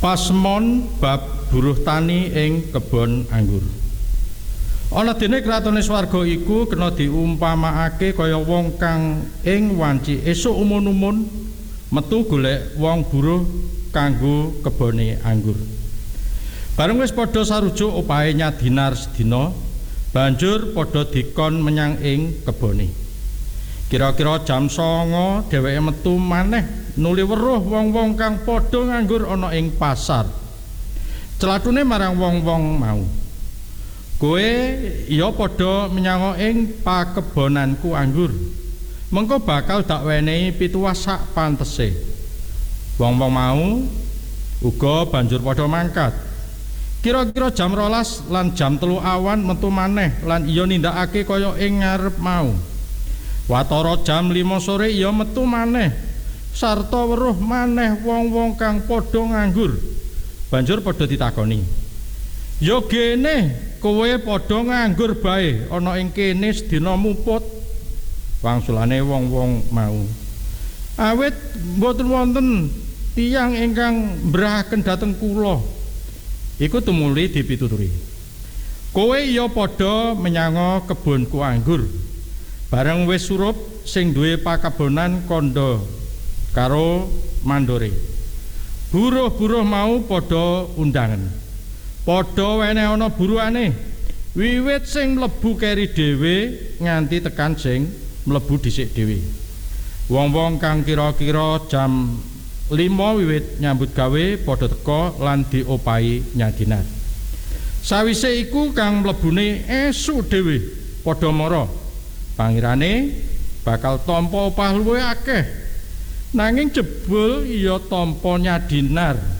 Pasmon bab buruh tani ing kebon anggur. Ana dene kratone swarga iku kena diumpamakake kaya wong kang ing wanci esuk umun-umun metu golek wong buruh kanggo kebone anggur. Bareng wis padha sarujuk opahe nyadinar sedina, banjur padha dikon menyang ing kebone. Kira-kira jam 09.00 dheweke metu maneh nuli weruh wong-wong kang padha nganggur ana ing pasar. Celatune marang wong-wong mau. Kowe ya padha menyang ing pakebonanku anggur. Mengko bakal dak wenehi pituwah sak pantese. Wong-wong mau uga banjur padha mangkat. Kira-kira jam 12 lan jam 3 awan metu maneh lan iya nindakake kaya ing ngarep mau. Watara jam 5 sore iya metu maneh sarta weruh maneh wong-wong kang padha nganggur. Banjur padha ditakoni, "Ya gene kowe padha nganggur bae ana ing kene sedina muput?" Wangsulane wong-wong mau, "Awit mboten wonten tiyang ingkang mbrahaken dhateng kula." Iku tumuli dipituturi, "Kowe ya padha menyang kebonku anggur." Bareng wis surup sing duwe pakebonan kandha karo mandore. Buruh-buruh mau padha undangan. Padha weneh ana buruhane. Wiwit sing mlebu keri dhewe nganti tekan sing mlebu dhisik dhewe. Wong-wong kang kira-kira jam 5 wiwit nyambut gawe padha teka lan diopahi nyadinar. Sawise iku kang mlebune esuk dhewe padha mara. Pangirane bakal tampa opah luwih akeh. Nanging jebul ya tampa nyadinar